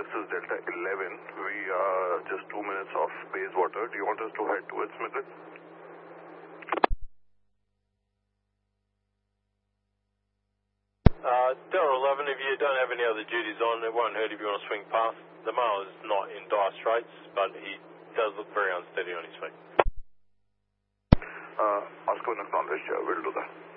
this is Delta 11. We are just 2 minutes off Bayswater. Do you want us to head towards Midland? Delta 11, if you don't have any other duties on, it won't hurt if you want to swing past. The male is not in dire straits, but he does look very unsteady on his feet. Oscar acknowledged. We'll do that.